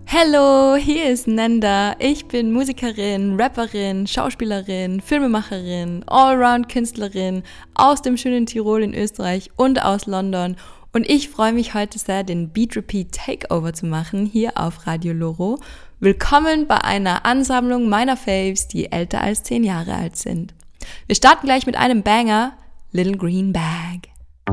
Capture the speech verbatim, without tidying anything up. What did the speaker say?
Hallo, hier ist Nanda. Ich bin Musikerin, Rapperin, Schauspielerin, Filmemacherin, Allround-Künstlerin aus dem schönen Tirol in Österreich und aus London. Und ich freue mich heute sehr, den Beat Repeat Takeover zu machen hier auf Radio Loro. Willkommen bei einer Ansammlung meiner Faves, die älter als zehn Jahre alt sind. Wir starten gleich mit einem Banger, Little Green Bag.